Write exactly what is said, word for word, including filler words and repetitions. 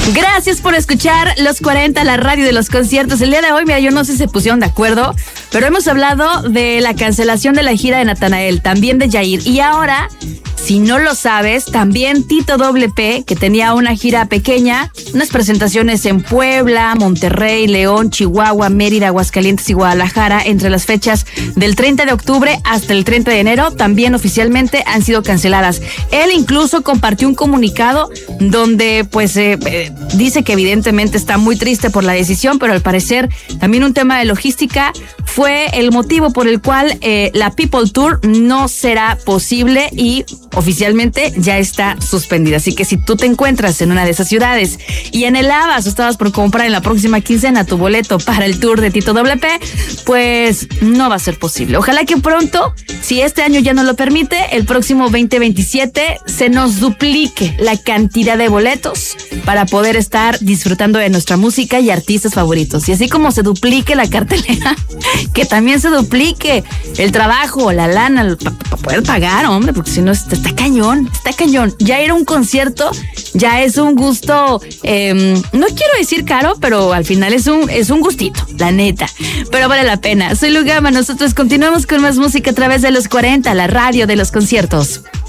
Gracias por escuchar Los cuarenta, la radio de los conciertos. El día de hoy, mira, yo no sé si se pusieron de acuerdo, pero hemos hablado de la cancelación de la gira de Natanael, también de Yair. Y ahora, si no lo sabes, también Tito Doble P, que tenía una gira pequeña, unas presentaciones en Puebla, Monterrey, León, Chihuahua, Mérida, Aguascalientes y Guadalajara, entre las fechas del treinta de octubre hasta el treinta de enero, también oficialmente han sido canceladas. Él incluso compartió un comunicado donde, pues, eh, eh, dice que evidentemente está muy triste por la decisión, pero al parecer también un tema de logística fue el motivo por el cual eh, la People Tour no será posible y oficialmente ya está suspendida. Así que si tú te encuentras en una de esas ciudades y anhelabas o estabas por comprar en la próxima quincena tu boleto para el tour de Tito Doble P, pues no va a ser posible. Ojalá que pronto, si este año ya no lo permite, el próximo veinte veintisiete se nos duplique la cantidad de boletos para poder estar disfrutando de nuestra música y artistas favoritos. Y así como se duplique la cartelera, que también se duplique el trabajo, la lana, para pa poder pagar, hombre, porque si no está, está cañón, está cañón. Ya ir a un concierto ya es un gusto, eh, no quiero decir caro, pero al final es un, es un gustito, la neta. Pero vale la pena. Soy Lu Gama, nosotros continuamos con más música a través de Los cuarenta, la radio de los conciertos.